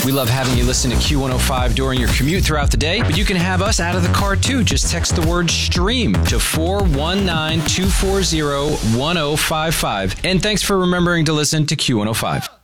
We love having you listen to Q105 during your commute throughout the day, but you can have us out of the car too. Just text the word STREAM to 419-240-1055. And thanks for remembering to listen to Q105.